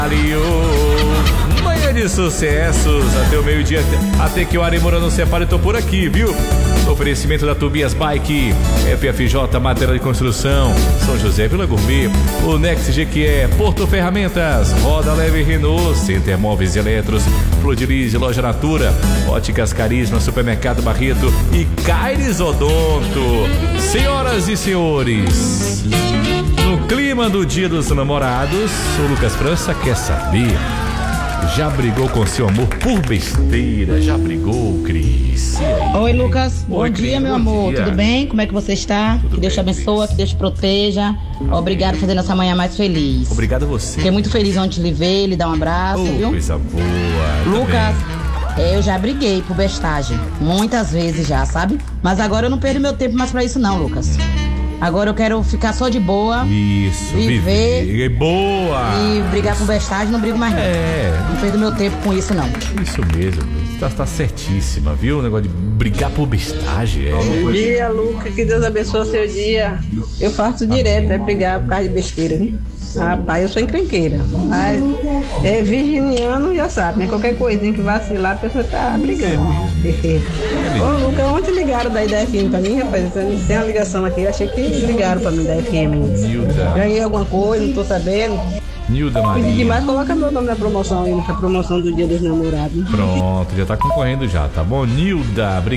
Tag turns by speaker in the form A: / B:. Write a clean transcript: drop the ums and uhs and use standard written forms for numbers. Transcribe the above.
A: Manhã de sucessos até o meio-dia, até que o Arimura não separe, eu tô por aqui, viu? Oferecimento da Tobias Bike, FFJ Matéria de Construção, São José Vila Gourmet, o Next GQE, Porto Ferramentas, Roda Leve Renault, Center Móveis e Eletros, Flodilize, Loja Natura, Óticas Carisma, Supermercado Barreto e Caires Odonto. Senhoras e senhores, no clima do Dia dos Namorados, o Lucas França quer saber: já brigou com seu amor por besteira? Já brigou, Cris?
B: Oi, Lucas. Bom dia, meu amor.
A: Dia.
B: Tudo bem? Como é que você está?
A: Tudo
B: Que Deus te
A: bem,
B: abençoe,
A: Cris.
B: que Deus te proteja. Obrigado por fazer nossa manhã mais feliz.
A: Obrigado a você.
B: Fiquei muito feliz ontem de lhe ver, lhe dar um abraço, viu?
A: Coisa boa.
B: Lucas, eu já briguei por bestagem. Muitas vezes já, sabe? Mas agora eu não perdo meu tempo mais pra isso não, Lucas. Agora eu quero ficar só de boa
A: Isso,
B: Viver.
A: Boa.
B: e brigar com bestagem, não brigo mais não. Não perdo meu tempo com isso não.
A: Isso mesmo. Tá certíssima, viu? O negócio de brigar por bestagem.
C: Bom dia, Lucas. Que Deus abençoe o seu dia. Eu faço direto, é brigar por causa de besteira, né? Rapaz, eu sou encrenqueira. Mas virginiano já sabe, né? Qualquer coisinha que vacilar, a pessoa tá brigando. Ô, Lucas, ontem ligaram daí da FM pra mim, rapaz. Tem uma ligação aqui, achei que ligaram pra mim da FM.
A: Nilda.
C: Ganhei alguma coisa, não tô sabendo.
A: Nilda
C: Pedi
A: Maria.
C: demais, coloca meu nome na promoção aí, na promoção do Dia dos Namorados.
A: Pronto, já tá concorrendo já, tá bom? Nilda, obrigado.